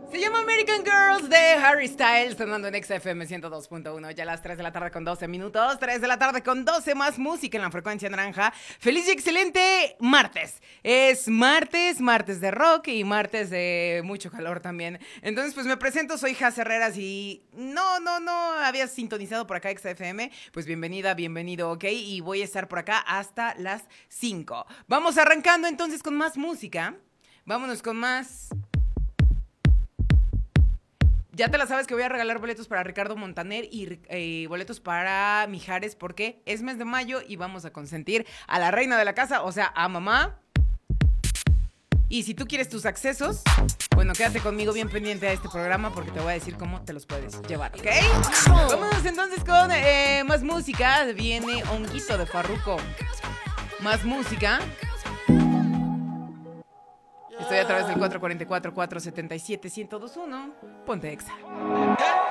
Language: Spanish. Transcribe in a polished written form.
Se llama American Girls de Harry Styles, sonando en XFM 102.1, ya a las 3 de la tarde con 12 minutos, 3 de la tarde con 12, más música en la frecuencia naranja. Feliz y excelente martes. Es martes de rock y martes de mucho calor también. Entonces, pues me presento, soy Jas Herreras y no habías sintonizado por acá XFM, pues bienvenida, bienvenido, ¿ok? Y voy a estar por acá hasta las 5. Vamos arrancando entonces con más música. Vámonos con más... Ya te la sabes que voy a regalar boletos para Ricardo Montaner y boletos para Mijares porque es mes de mayo y vamos a consentir a la reina de la casa, o sea, a mamá. Y si tú quieres tus accesos, bueno, quédate conmigo bien pendiente a este programa porque te voy a decir cómo te los puedes llevar, ¿ok? Vámonos entonces con más música. Viene Honguito de Farruko. Más música. Estoy a través del 444-477-1021. Ponte Exa.